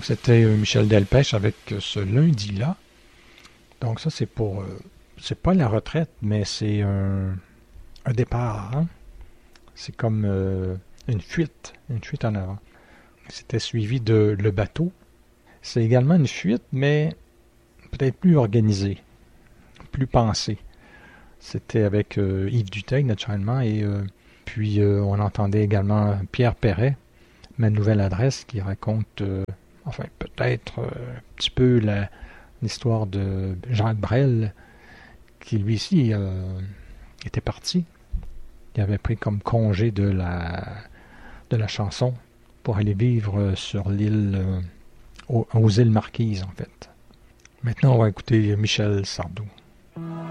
Donc, c'était Michel Delpech avec ce lundi-là. Donc, ça, c'est pour... c'est pas la retraite, mais c'est un départ. Hein? C'est comme une fuite en avant. C'était suivi de Le Bateau. C'est également une fuite, mais peut-être plus organisée, plus pensée. C'était avec Yves Duteil, naturellement, et puis on entendait également Pierre Perret, Ma Nouvelle Adresse, qui raconte, enfin, peut-être un petit peu l'histoire de Jacques Brel, qui lui aussi était parti. Il avait pris comme congé de la chanson pour aller vivre sur l'île, aux îles Marquises, en fait. Maintenant, on va écouter Michel Sardou.